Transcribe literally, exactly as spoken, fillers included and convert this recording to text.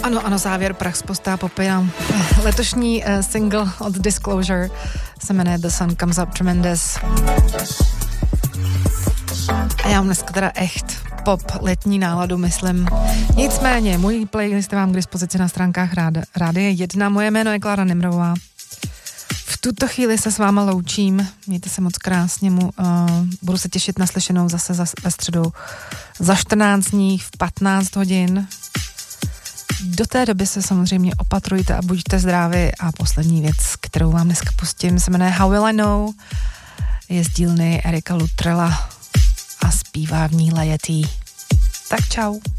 Ano, ano, závěr prach z posta popina. Letošní uh, single od Disclosure se jmenuje The Sun Comes Up Tremendous. A já mám dneska teda echt pop letní náladu, myslím. Nicméně, můj playlist vám k dispozici na stránkách Rádia jedna. Moje jméno je Klára Nimrová. V tuto chvíli se s váma loučím. Mějte se moc krásně. Mu, uh, budu se těšit na slyšenou zase za, ve středu za čtrnáct dní v patnáct hodin. Do té doby se samozřejmě opatrujte a buďte zdraví. A poslední věc, kterou vám dneska pustím, se jmenuje How Will I Know. Je z dílny Erika Luttrella a zpívá v ní Lajetý. Tak čau.